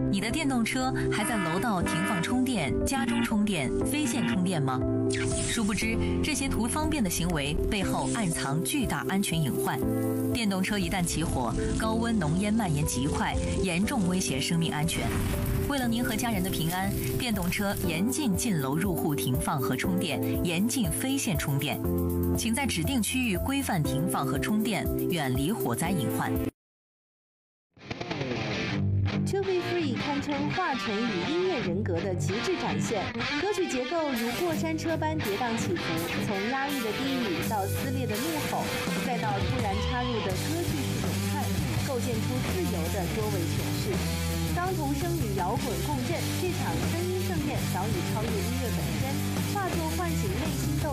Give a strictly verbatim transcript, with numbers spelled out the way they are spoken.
你的电动车还在楼道停放充电、家中充电、非线充电吗？殊不知，这些图方便的行为背后暗藏巨大安全隐患。电动车一旦起火，高温浓烟蔓延极快，严重威胁生命安全。为了您和家人的平安，电动车严禁进楼入户停放和充电，严禁非线充电。请在指定区域规范停放和充电，远离火灾隐患。 To Be Free 堪称华晨宇音乐人格的极致展现，歌曲结构如过山车般跌宕起伏，从压抑的低语到撕裂的怒吼，再到突然插入的歌剧式咏叹，构建出自由的多维诠释。当童声与摇滚共振，这场声音盛宴早已超越音乐本身，化作唤醒内心斗